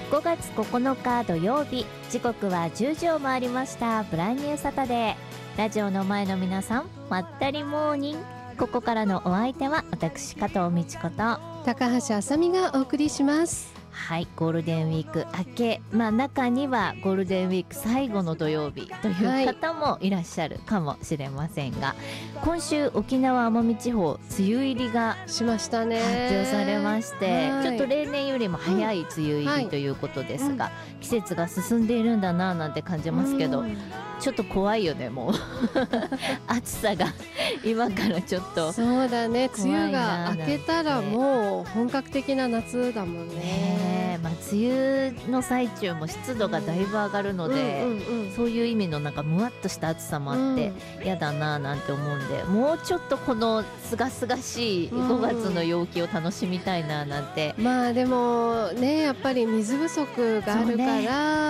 5月9日土曜日、時刻は10時を回りました。ブランニューサタデー。ラジオの前の皆さん、まったりモーニング。ここからのお相手は私加藤美智子と高橋あさみがお送りします。 はい、ゴールデンウィーク明け、中にはゴールデンウィーク最後の土曜日という方もいらっしゃるかもしれませんが、今週沖縄奄美地方梅雨入りがしましたね。 発表されまして、ちょっと例年よりも早い梅雨入りということですが、季節が進んでいるんだななんて感じますけど、ちょっと怖いよね。もう暑さが今からちょっとそうだね、梅雨が明けたらもう本格的な夏だもんね。 梅雨の最中も湿度がだいぶ上がるので、そういう意味のなんかむわっとした暑さもあって嫌だななんて思うんで、もうちょっとこのすがすがしい5月の陽気を楽しみたいななんて、 でもね、やっぱり水不足があるから、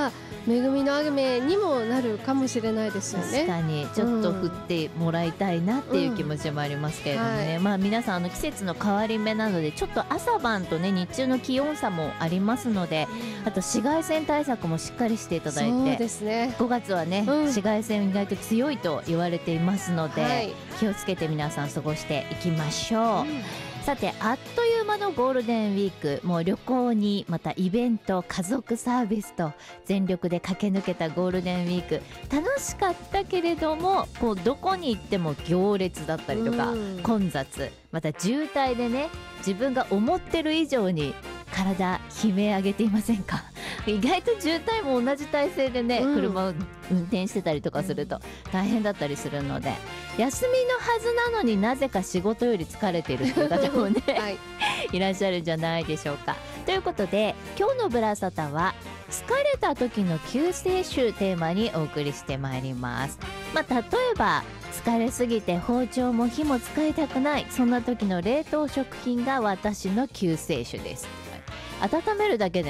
恵みの雨にもなるかもしれないですよね。 確かにちょっと降ってもらいたいなっていう気持ちもありますけれどもね、皆さん季節の変わり目なので、ちょっと朝晩とね日中の気温差もありますので、あと紫外線対策もしっかりしていただいて、 そうですね、 5月はね、紫外線意外と強いと言われていますので、気をつけて皆さん過ごしていきましょう。さて、あっという間のゴールデンウィーク、もう旅行にまたイベント、家族サービスと全力で駆け抜けたゴールデンウィーク、楽しかったけれども、こうどこに行っても行列だったりとか、混雑、また渋滞でね、自分が思ってる以上に体悲鳴上げていませんか？意外と渋滞も同じ体勢でね、車を運転してたりとかすると大変だったりするので、休みのはずなのになぜか仕事より疲れているという方もね、いらっしゃるんじゃないでしょうか。ということで、今日のブラサタは疲れた時の救世主テーマにお送りしてまいります。例えば疲れすぎて包丁も火も使いたくない、そんな時の冷凍食品が私の救世主です。温めるだけで